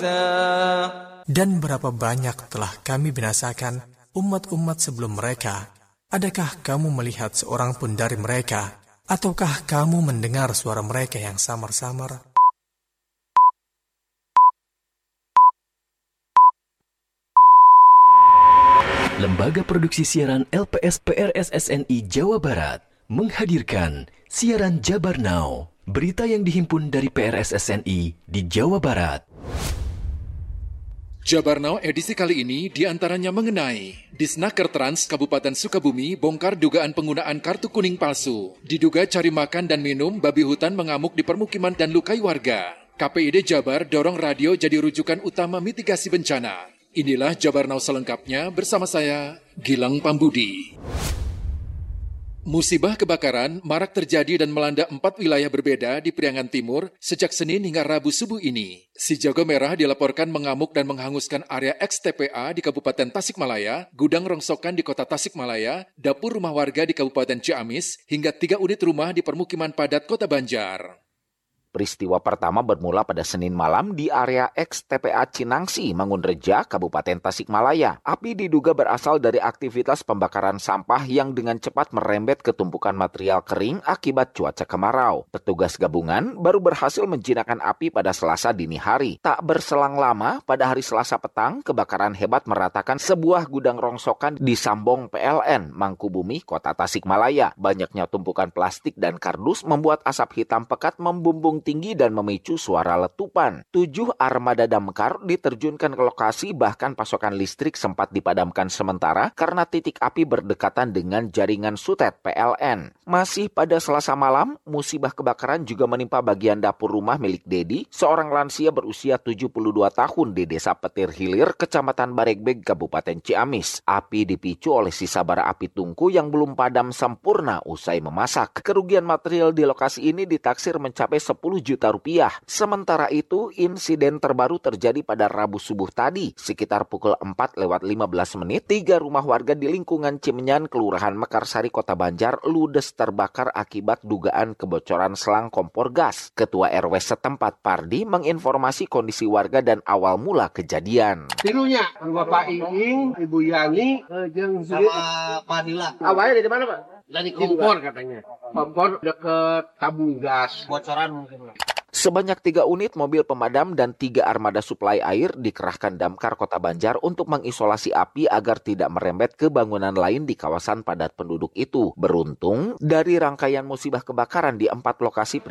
Dan berapa banyak telah kami binasakan umat-umat sebelum mereka. Adakah kamu melihat seorang pun dari mereka? Ataukah kamu mendengar suara mereka yang samar-samar? Lembaga Produksi Siaran LPS PRSSNI Jawa Barat menghadirkan siaran Jabar Now, berita yang dihimpun dari PRSSNI di Jawa Barat. Jabar Now edisi kali ini diantaranya mengenai Disnaker Trans Kabupaten Sukabumi bongkar dugaan penggunaan kartu kuning palsu. Diduga cari makan dan minum, babi hutan mengamuk di permukiman dan lukai warga. KPID Jabar dorong radio jadi rujukan utama mitigasi bencana. Inilah Jabar Now selengkapnya bersama saya, Gilang Pambudi. Musibah kebakaran marak terjadi dan melanda 4 wilayah berbeda di Priangan Timur sejak Senin hingga Rabu subuh ini. Si Jago Merah dilaporkan mengamuk dan menghanguskan area ex-TPA di Kabupaten Tasikmalaya, gudang rongsokan di Kota Tasikmalaya, dapur rumah warga di Kabupaten Ciamis, hingga 3 unit rumah di permukiman padat Kota Banjar. Peristiwa pertama bermula pada Senin malam di area ex-TPA Cinangsi, Mangunreja, Kabupaten Tasikmalaya. Api diduga berasal dari aktivitas pembakaran sampah yang dengan cepat merembet ke tumpukan material kering akibat cuaca kemarau. Petugas gabungan baru berhasil menjinakkan api pada Selasa dini hari. Tak berselang lama, pada hari Selasa petang, kebakaran hebat meratakan sebuah gudang rongsokan di Sambong PLN, Mangkubumi, Kota Tasikmalaya. Banyaknya tumpukan plastik dan kardus membuat asap hitam pekat membumbung tinggi dan memicu suara letupan. 7 armada damkar diterjunkan ke lokasi, bahkan pasokan listrik sempat dipadamkan sementara karena titik api berdekatan dengan jaringan sutet PLN. Masih pada Selasa malam, musibah kebakaran juga menimpa bagian dapur rumah milik Dedi, seorang lansia berusia 72 tahun di Desa Petir Hilir, Kecamatan Baregbeg, Kabupaten Ciamis. Api dipicu oleh sisa bara api tungku yang belum padam sempurna usai memasak. Kerugian material di lokasi ini ditaksir mencapai 10 juta rupiah. Sementara itu, insiden terbaru terjadi pada Rabu subuh tadi. Sekitar pukul 4:15 menit, 3 rumah warga di lingkungan Cimenyan, Kelurahan Mekarsari, Kota Banjar, ludes terbakar akibat dugaan kebocoran selang kompor gas. Ketua RW setempat, Pardi, menginformasi kondisi warga dan awal mula kejadian. Tilunya, Bapak Iing, Ibu Yani, sama Pak Dila. Awalnya dari mana, Pak? Dari kompor katanya. Kompor deket tabung gas. Bocoran mungkin. Sebanyak 3 unit mobil pemadam dan 3 armada suplai air dikerahkan Damkar Kota Banjar untuk mengisolasi api agar tidak merembet ke bangunan lain di kawasan padat penduduk itu. Beruntung, dari rangkaian musibah kebakaran di 4 lokasi